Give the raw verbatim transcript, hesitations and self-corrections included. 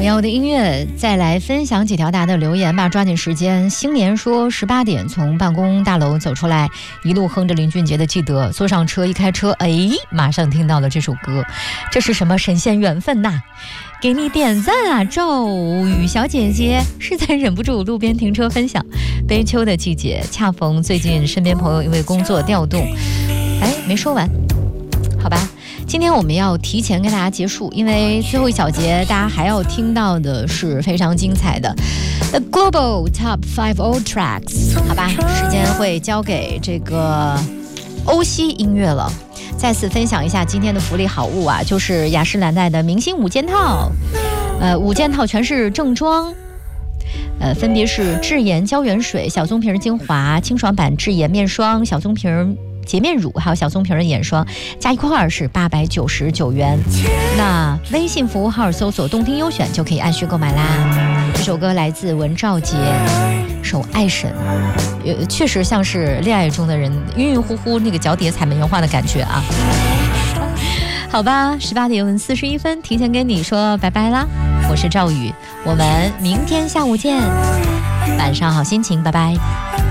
美妙的音乐，再来分享几条大家的留言吧，抓紧时间。星年说十八点从办公大楼走出来，一路哼着林俊杰的《记得》，坐上车一开车，哎，马上听到了这首歌，这是什么神仙缘分呐、啊？给你点赞啊，赵雨小姐姐，实在忍不住路边停车分享。悲秋的季节，恰逢最近身边朋友因为工作调动，哎，没说完，好吧。今天我们要提前跟大家结束，因为最后一小节大家还要听到的是非常精彩的 The Global Top Five Old Tracks， 好吧，时间会交给这个欧西音乐了。再次分享一下今天的福利好物啊，就是雅诗兰黛的明星五件套，呃，五件套全是正装。呃，分别是智妍胶原水、小棕瓶精华、清爽版智妍面霜、小棕瓶洁面乳，还有小棕瓶的眼霜，加一块二是八百九十九元。那微信服务号搜索动听优选就可以按需购买啦。这首歌来自文兆杰，首爱神，呃，确实像是恋爱中的人晕晕乎乎那个脚底踩棉花的感觉啊。好吧，十八点四十一分，提前跟你说拜拜啦。我是赵宇，我们明天下午见，晚上好心情，拜拜。